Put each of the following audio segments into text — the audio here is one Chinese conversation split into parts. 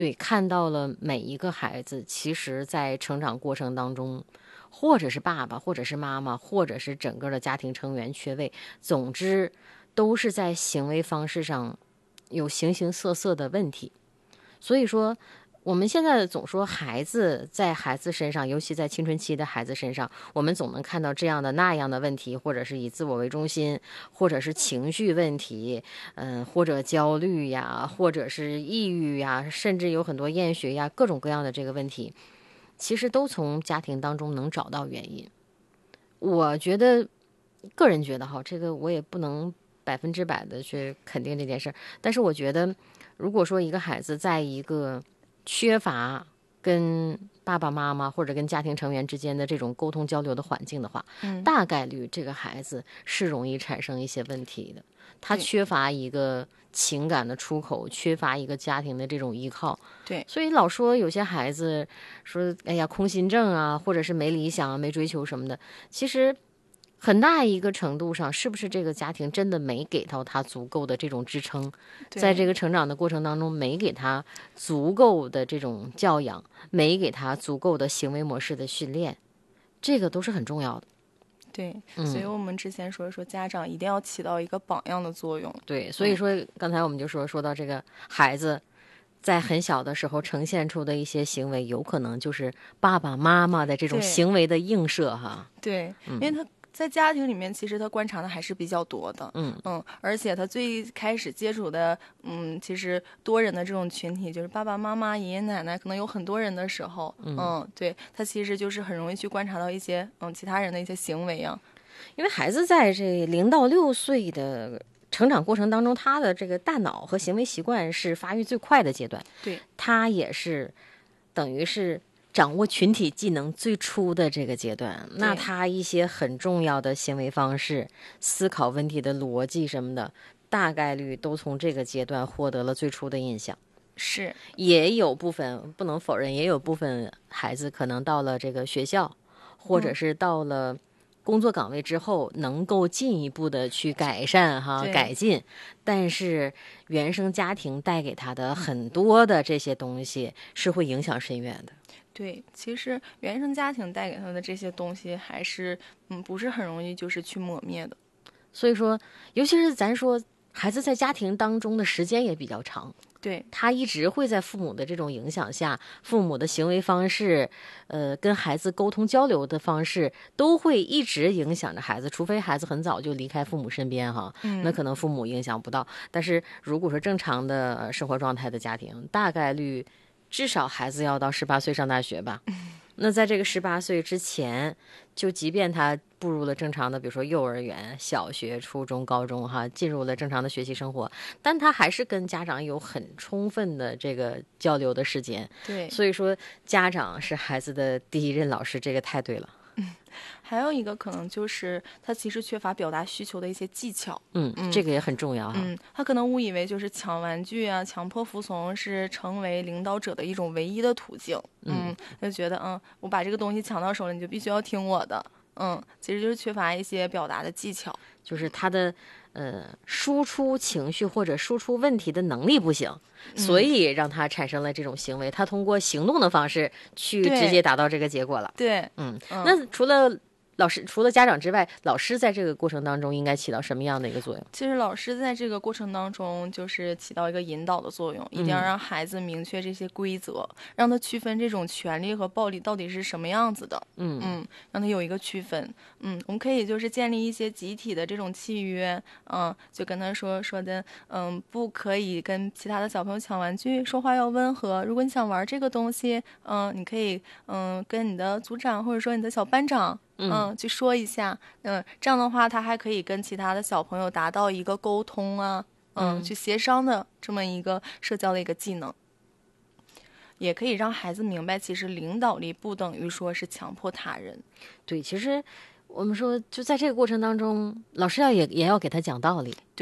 对，看到了每一个孩子，其实在成长过程当中，或者是爸爸，或者是妈妈，或者是整个的家庭成员缺位，总之都是在行为方式上有形形色色的问题。所以说，我们现在总说孩子在孩子身上，尤其在青春期的孩子身上，我们总能看到这样的那样的问题，或者是以自我为中心，或者是情绪问题，或者焦虑呀，或者是抑郁呀，甚至有很多厌学呀，各种各样的这个问题，其实都从家庭当中能找到原因。我觉得，个人觉得哈，这个我也不能100%的去肯定这件事儿，但是我觉得，如果说一个孩子在一个缺乏跟爸爸妈妈或者跟家庭成员之间的这种沟通交流的环境的话，大概率这个孩子是容易产生一些问题的。他缺乏一个情感的出口，缺乏一个家庭的这种依靠。 对， 所以老说有些孩子说，哎呀，空心症啊，或者是没理想啊，没追求什么的，其实很大一个程度上，是不是这个家庭真的没给到他足够的这种支撑，在这个成长的过程当中，没给他足够的这种教养，没给他足够的行为模式的训练，这个都是很重要的。 对，所以我们之前说家长一定要起到一个榜样的作用。 对，所以说刚才我们就说到这个孩子在很小的时候呈现出的一些行为，有可能就是爸爸妈妈的这种行为的映射哈。 对，因为他在家庭里面，其实他观察的还是比较多的。而且他最开始接触的，其实多人的这种群体，就是爸爸妈妈、爷爷奶奶，可能有很多人的时候，对，他其实就是很容易去观察到一些，其他人的一些行为啊。 因为孩子在这0到6岁的成长过程当中，他的这个大脑和行为习惯是发育最快的阶段， 对， 他也是等于是掌握群体技能最初的这个阶段，那他一些很重要的行为方式、思考问题的逻辑什么的，大概率都从这个阶段获得了最初的印象。 是， 也有部分不能否认，也有部分孩子可能到了这个学校，或者是到了工作岗位之后，能够进一步的去改善改进，但是原生家庭带给他的很多的这些东西是会影响深远的。 对，其实原生家庭带给他的这些东西还是不是很容易就是去抹灭的。 所以说，尤其是咱说孩子在家庭当中的时间也比较长， 对， 他一直会在父母的这种影响下，父母的行为方式，跟孩子沟通交流的方式，都会一直影响着孩子。除非孩子很早就离开父母身边哈，那可能父母影响不到。但是如果说正常的生活状态的家庭，大概率至少孩子要到18岁上大学吧。那在这个18岁之前，就即便他步入了正常的，比如说幼儿园、小学、初中、高中哈，进入了正常的学习生活，但他还是跟家长有很充分的这个交流的时间。 对， 所以说家长是孩子的第一任老师，这个太对了。 还有一个可能就是他其实缺乏表达需求的一些技巧。 这个也很重要哈。 他可能误以为就是抢玩具啊、强迫服从是成为领导者的一种唯一的途径。就觉得我把这个东西抢到手了，你就必须要听我的。其实就是缺乏一些表达的技巧， 就是他的输出情绪或者输出问题的能力不行，所以让他产生了这种行为。他通过行动的方式去直接达到这个结果了。 对， 那除了老师，除了家长之外，老师在这个过程当中应该起到什么样的一个作用？ 其实老师在这个过程当中就是起到一个引导的作用，一定要让孩子明确这些规则，让他区分这种权利和暴力到底是什么样子的。让他有一个区分。我们可以就是建立一些集体的这种契约。就跟他说的，不可以跟其他的小朋友抢玩具，说话要温和。如果你想玩这个东西，你可以跟你的组长或者说你的小班长。去说一下，这样的话，他还可以跟其他的小朋友达到一个沟通啊，去协商的这么一个社交的一个技能，也可以让孩子明白，其实领导力不等于说是强迫他人。 对，其实我们说，就在这个过程当中，老师也要给他讲道理。 对。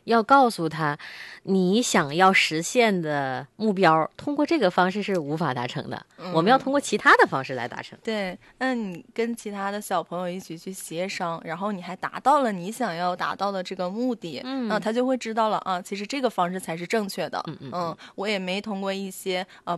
要告诉他，你想要实现的目标，通过这个方式是无法达成的，我们要通过其他的方式来达成。 对，那你跟其他的小朋友一起去协商，然后你还达到了你想要达到的这个目的，他就会知道了啊，其实这个方式才是正确的。我也没通过一些